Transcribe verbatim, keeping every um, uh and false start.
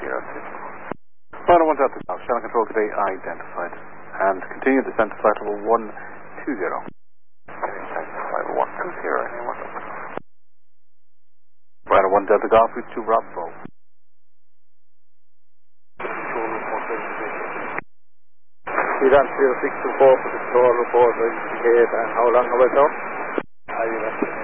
zero two. Final one Delta Golf, channel control today identified. And continue descent to flight level one two zero. Descent to flight level one two zero, anyone? Final one Delta Golf, reach to Bravo. We ran zero six two four for the control report, indicate, and how long have I done? I